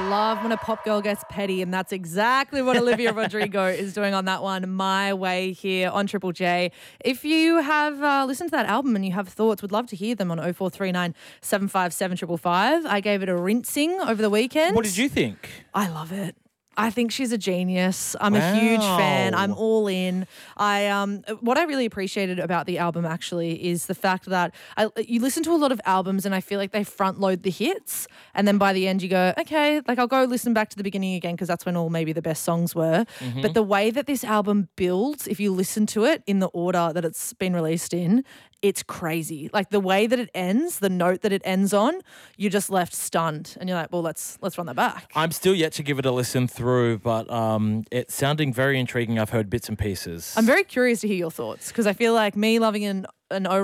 love when a pop girl gets petty, and that's exactly what Olivia Rodrigo is doing on that one, My Way, here on Triple J. If you have listened to that album and you have thoughts, would love to hear them on 0439 757 555. I gave it a rinsing over the weekend. What did you think? I love it. I think she's a genius. I'm a huge fan. I'm all in. What I really appreciated about the album actually is the fact that you listen to a lot of albums and I feel like they front load the hits, and then by the end you go, okay, like I'll go listen back to the beginning again because that's when all maybe the best songs were. Mm-hmm. But the way that this album builds, if you listen to it in the order that it's been released in, it's crazy. Like the way that it ends, the note that it ends on, you're just left stunned and you're like, well, let's run that back. I'm still yet to give it a listen through, but it's sounding very intriguing. I've heard bits and pieces. I'm very curious to hear your thoughts because I feel like me loving an